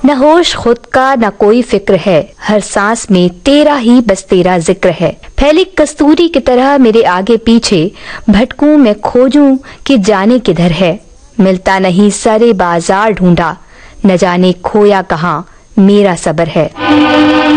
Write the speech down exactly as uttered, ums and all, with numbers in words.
न होश खुद का न कोई फिक्र है, हर सांस में तेरा ही बस तेरा जिक्र है। फैली कस्तूरी की तरह मेरे आगे पीछे भटकूं मैं खोजूं कि जाने किधर है। मिलता नहीं सारे बाजार ढूंढा, न जाने खोया कहाँ मेरा सब्र है।